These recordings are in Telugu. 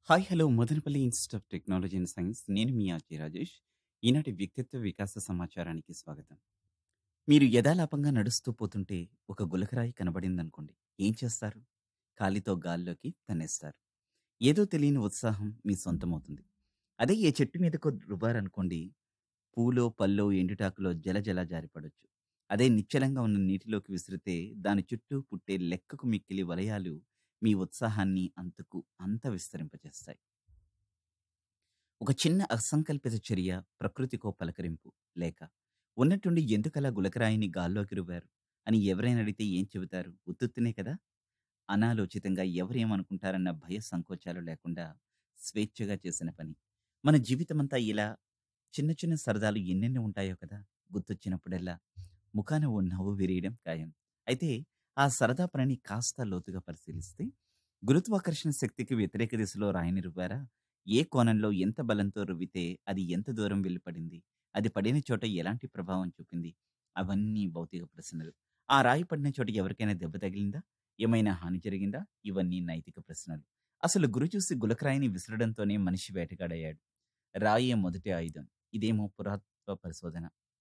Hi hello Madanapalle institute of technology and science నేను మీ ఆర్జే రాజేష్. ఈనాటి వ్యక్తిత్వ వికాస సమాచారానికి స్వాగతం. మీరు యథాలాపంగా నడుస్తూ పోతుంటే ఒక గులకరాయి కనబడిందనుకోండి. ఏం చేస్తారు? కాలితో గాల్లోకి తన్నేస్తారు. ఏదో తెలియని ఉత్సాహం మీ సొంతమవుతుంది. అదే ఏ చెట్టు మీదకో రువ్వారనుకోండి, పూలో పల్లో ఎండుటాకులో జలజల జారిపడొచ్చు. అదే నిశ్చలంగా ఉన్న నీటిలోకి విసిరితే దాని చుట్టూ పుట్టే లెక్కకు మిక్కిలి వలయాలు మీ ఉత్సాహాన్ని అంతకు అంత విస్తరింపజేస్తాయి. ఒక చిన్న అసంకల్పిత చర్య, ప్రకృతికో పలకరింపు, లేక ఉన్నట్టుండి ఎందుకలా గులకరాయిని గాల్లోకి రువ్వారు అని ఎవరైనా అడిగితే ఏం చెబుతారు? ఉత్తుత్తినే కదా! అనాలోచితంగా ఎవరేమనుకుంటారన్న భయ సంకోచాలు లేకుండా స్వేచ్ఛగా చేసిన పని. మన జీవితమంతా ఇలా చిన్న చిన్న సరదాలు ఎన్నెన్ని ఉంటాయో కదా! గుర్తొచ్చినప్పుడల్లా ముఖాన ఓ నవ్వు విరియడం ఖాయం. అయితే ఆ సరదా పనిని కాస్త లోతుగా పరిశీలిస్తే గురుత్వాకర్షణ శక్తికి వ్యతిరేక దిశలో రాయిని రువ్వారా? ఏ కోణంలో ఎంత బలంతో రువ్వితే అది ఎంత దూరం వెళ్లి పడింది? అది పడిన చోట ఎలాంటి ప్రభావం చూపింది? అవన్నీ భౌతిక ప్రశ్నలు. ఆ రాయి పడిన చోట ఎవరికైనా దెబ్బ తగిలిందా? ఏమైనా హాని జరిగిందా? ఇవన్నీ నైతిక ప్రశ్నలు. అసలు గురి చూసి గులకరాయిని విసరడంతోనే మనిషి వేటగాడయ్యాడు. రాయే మొదటి ఆయుధం. ఇదేమో పురాతత్వ పరిశోధన.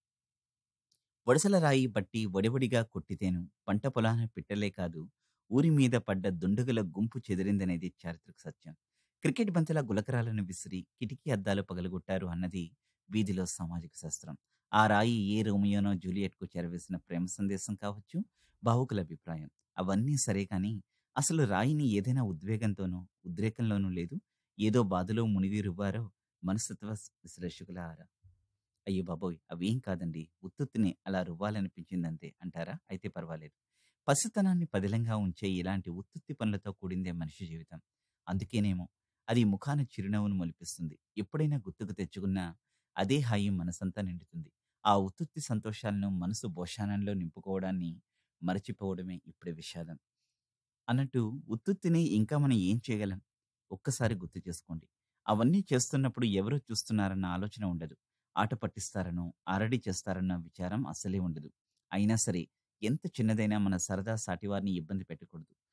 వడసల రాయి బట్టి వడివడిగా కొట్టితేను పంట పొలాన పిట్టలే కాదు, ఊరి మీద పడ్డ దుండగుల గుంపు చెదిరిందనేది చారిత్రక సత్యం. క్రికెట్ బంతిలా గులకరాలను విసిరి కిటికీ అద్దాలు పగలగొట్టారు అన్నది వీధిలో సామాజిక శాస్త్రం. ఆ రాయి ఏ రోమియోనో జూలియట్కు చేరవేసిన ప్రేమ సందేశం కావచ్చు, భావుకుల అభిప్రాయం. అవన్నీ సరే కాని అసలు రాయిని ఏదైనా ఉద్వేగంతోనో ఉద్రేకంలోనూ లేదు, ఏదో బాధలో మునిగి రువ్వారో మనస్తత్వ విశ్లేషకుల ఆరా. అయ్య బాబోయ్! అవేం కాదండి. ఉత్తుత్తినే అలా రువ్వాలనిపించిందంతే అంటారా? అయితే పర్వాలేదు. పసితనాన్ని పదిలంగా ఉంచే ఇలాంటి ఉత్తుత్తి పనులతో కూడిందే మనిషి జీవితం. అందుకేనేమో అది ముఖాన చిరునవ్వును మొలిపిస్తుంది. ఎప్పుడైనా గుర్తుకు తెచ్చుకున్నా అదే హాయి మనసంతా నిండుతుంది. ఆ ఉత్తుత్తి సంతోషాలను మనసు బోషానంలో నింపుకోవడాన్ని మరచిపోవడమే ఇప్పుడే విషాదం. అన్నట్టు ఉత్తుత్తినే ఇంకా మనం ఏం చేయగలం? ఒక్కసారి గుర్తు చేసుకోండి. అవన్నీ చేస్తున్నప్పుడు ఎవరో చూస్తున్నారన్న ఆలోచన ఉండదు. ఆట పట్టిస్తారనో, అరడి చేస్తారన్న విచారం అస్సలే ఉండదు. అయినా సరే, ఎంత చిన్నదైనా మన సరదా సాటివారిని ఇబ్బంది పెట్టకూడదు.